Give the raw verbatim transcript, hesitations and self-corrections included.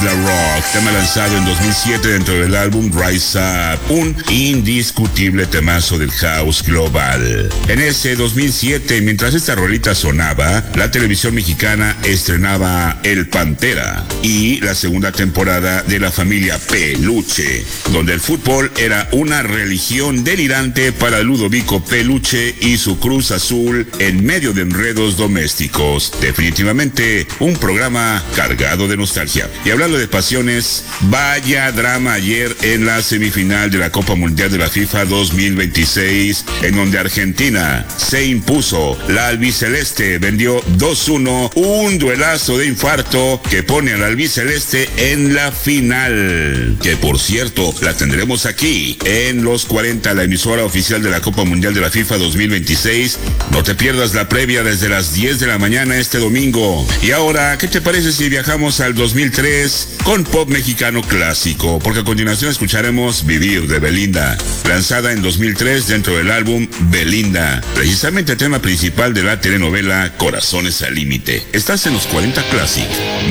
Isla Rock, tema lanzado en dos mil siete dentro del álbum Rise Up, un indiscutible temazo del house global. En ese dos mil siete, mientras esta rolita sonaba, la televisión mexicana estrenaba El Pantera y la segunda temporada de La Familia Peluche, donde el fútbol era una religión delirante para Ludovico Peluche y su Cruz Azul en medio de enredos domésticos. Definitivamente un programa cargado de nostalgia. Y hablando de pasiones, vaya drama ayer en la semifinal de la Copa Mundial de la FIFA dos mil veintiséis, en donde Argentina se impuso. La albiceleste vendió dos uno, un duelazo de infarto que pone al albiceleste en la final, que por cierto la tendremos aquí en Los cuarenta, la emisora oficial de la Copa Mundial de la FIFA dos mil veintiséis. No te pierdas la previa desde las diez de la mañana este domingo. Y ahora, ¿qué te parece si viajamos al dos mil tres con pop mexicano clásico? Porque a continuación escucharemos Vivir de Belinda, lanzada en dos mil tres dentro del álbum Belinda, precisamente el tema principal de la telenovela Corazones al Límite. Estás en Los cuarenta Classic,